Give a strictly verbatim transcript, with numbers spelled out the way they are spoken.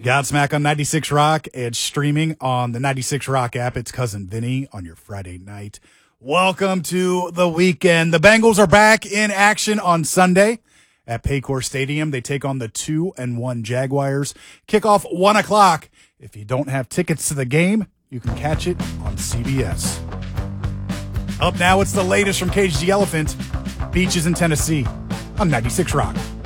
Godsmack on ninety-six Rock and streaming on the ninety-six Rock app. It's Cousin Vinny on your Friday night. Welcome to the weekend. The Bengals are back in action on Sunday at Paycor Stadium. They take on the two and one Jaguars. Kickoff one o'clock. If you don't have tickets to the game, you can catch it on C B S. Up now, it's the latest from Cage the Elephant. Beaches in Tennessee on ninety-six Rock.